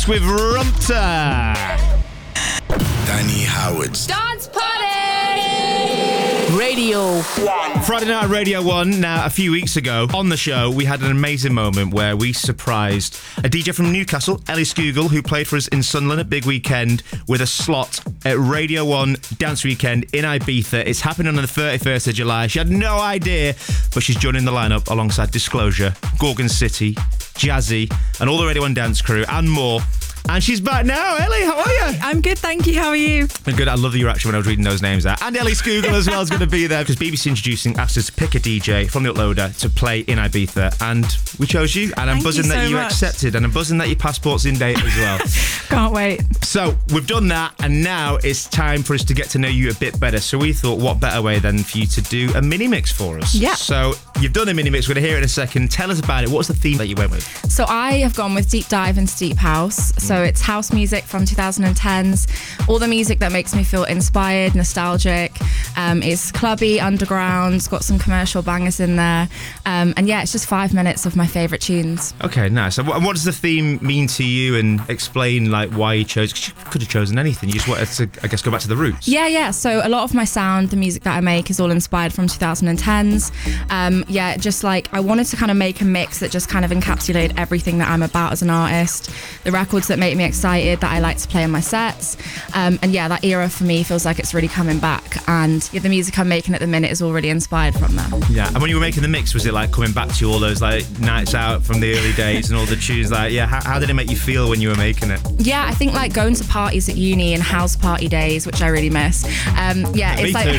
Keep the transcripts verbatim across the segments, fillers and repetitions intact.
with Rumpter. Danny Howard's Dance Party! Radio one. Friday night at Radio one. Now, a few weeks ago on the show, we had an amazing moment where we surprised a D J from Newcastle, Ellie Skoogle, who played for us in Sunderland at Big Weekend, with a slot at Radio one Dance Weekend in Ibiza. It's happening on the thirty-first of July. She had no idea, but she's joining the lineup alongside Disclosure, Gorgon City, Jazzy, and all the Radio one dance crew, and more. And she's back now. Ellie, how are you? I'm good, thank you. How are you? I'm good. I love your reaction when I was reading those names out. And Ellie Skoogle as well is going to be there, because B B C Introducing asked us to pick a D J from the Uploader to play in Ibiza, and we chose you. And I'm Thank buzzing you that so you much. accepted, and I'm buzzing that your passport's in date as well. Can't wait. So we've done that, and now it's time for us to get to know you a bit better. So we thought, what better way than for you to do a mini mix for us? Yeah. So you've done a mini mix. We're going to hear it in a second. Tell us about it. What's the theme that you went with? So I have gone with deep dive into deep house. So it's house music from twenty tens. All the music that makes me feel inspired, nostalgic. Um, it's clubby, underground. It's got some commercial bangers in there. Um, and yeah, it's just five minutes of my favourite tunes. Okay, nice. And what, what does the theme mean to you? And explain like why you chose. 'Cause you could have chosen anything. You just wanted to, I guess, go back to the roots. Yeah, yeah. So a lot of my sound, the music that I make, is all inspired from twenty tens. Um, yeah, just like I wanted to kind of make a mix that just kind of encapsulated everything that I'm about as an artist. The records that make me excited, that I like to play in my sets. Um, and yeah, that era for me feels like it's really coming back. And yeah, the music I'm making at the minute is all really inspired from that. Yeah. And when you were making the mix, was it like coming back to all those like nights out from the early days and all the tunes? Like, yeah, how, how did it make you feel when you were making it? Yeah, I think like going to parties at uni and house party days, which I really miss. Um, yeah, Me it's like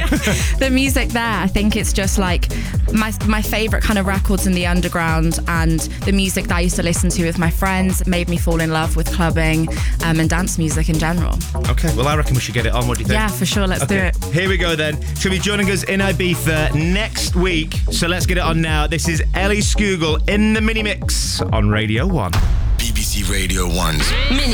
the music there. I think it's just like my my favorite kind of records in the underground, and the music that I used to listen to with my friends made me fall in love with clubbing um, and dance music in general. Okay, well, I reckon we should get it on. What do you think? Yeah, for sure. Let's Okay, do it. here we go then. She'll be joining us in Ibiza next week. So let's get it on now. This is Ellie Skoogle in the mini mix on Radio one. B B C Radio one's Mini